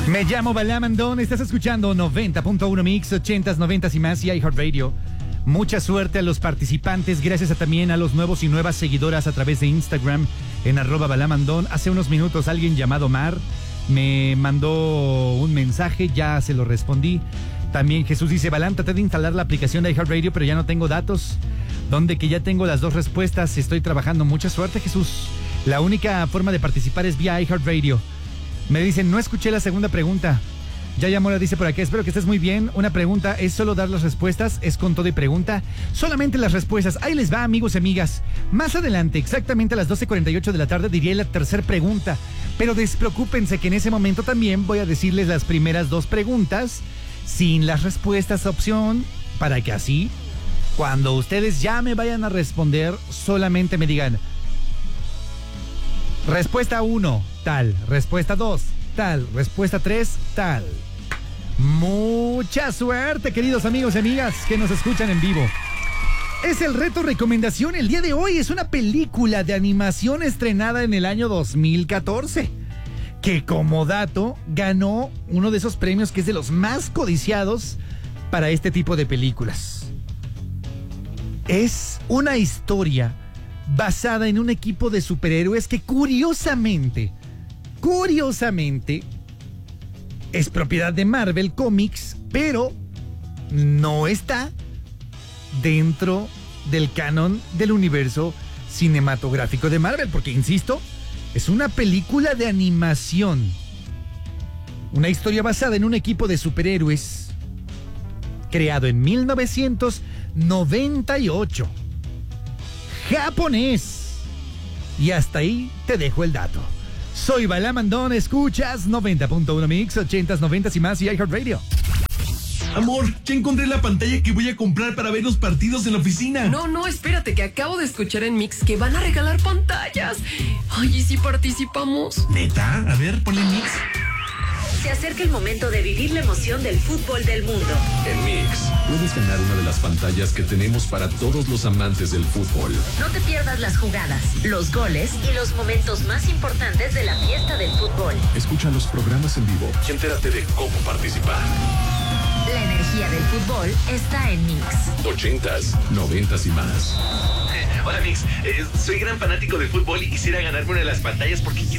Me llamo Balam Andón, estás escuchando 90.1 Mix, 80s, 90s y más y iHeartRadio. Mucha suerte a los participantes, gracias también a los nuevos y nuevas seguidoras a través de Instagram en @balamandón. Hace unos minutos alguien llamado Mar me mandó un mensaje, ya se lo respondí. También Jesús dice, Balam, traté de instalar la aplicación de iHeartRadio, pero ya no tengo datos. Donde que ya tengo las dos respuestas, estoy trabajando. Mucha suerte, Jesús. La única forma de participar es vía iHeartRadio. Me dicen, no escuché la segunda pregunta. Yaya Mora dice por aquí, espero que estés muy bien. Una pregunta, ¿es solo dar las respuestas? ¿Es con todo y pregunta? Solamente las respuestas. Ahí les va, amigos y amigas. Más adelante, exactamente a las 12:48 de la tarde, diré la tercera pregunta. Pero despreocúpense que en ese momento también voy a decirles las primeras dos preguntas sin las respuestas opción, para que así, cuando ustedes ya me vayan a responder, solamente me digan, respuesta 1, tal. Respuesta 2, tal. Respuesta 3, tal. Mucha suerte, queridos amigos y amigas que nos escuchan en vivo. Es el reto recomendación el día de hoy. Es una película de animación estrenada en el año 2014, que como dato ganó uno de esos premios que es de los más codiciados para este tipo de películas. Es una historia basada en un equipo de superhéroes que curiosamente, es propiedad de Marvel Comics, pero no está dentro del canon del universo cinematográfico de Marvel, porque, insisto, es una película de animación. Una historia basada en un equipo de superhéroes creado en 1998. Japonés. Y hasta ahí te dejo el dato. Soy Balam Andón, escuchas 90.1 Mix, 80s, 90s y más y iHeartRadio. Amor, ya encontré la pantalla que voy a comprar para ver los partidos en la oficina. No, espérate, que acabo de escuchar en Mix que van a regalar pantallas. Ay, ¿y si participamos? ¿Neta? A ver, ponle Mix. Se acerca el momento de vivir la emoción del fútbol del mundo. En Mix, puedes ganar una de las pantallas que tenemos para todos los amantes del fútbol. No te pierdas las jugadas, los goles y los momentos más importantes de la fiesta del fútbol. Escucha los programas en vivo y entérate de cómo participar. La energía del fútbol está en Mix. 80s, 90s y más. Hola, Mix. Soy gran fanático de fútbol y quisiera ganarme una de las pantallas porque quiero